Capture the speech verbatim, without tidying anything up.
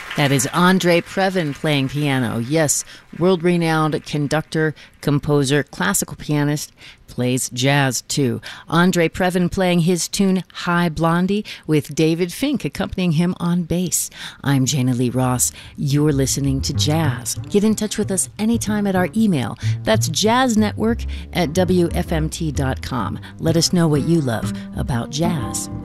That is Andre Previn playing piano. Yes, world-renowned conductor, composer, classical pianist, plays jazz too. Andre Previn playing his tune Hi Blondie with David Fink accompanying him on bass. I'm Jana Lee Ross. You're listening to Jazz. Get in touch with us anytime at our email. That's jazznetwork at W F M T dot com. Let us know what you love about jazz.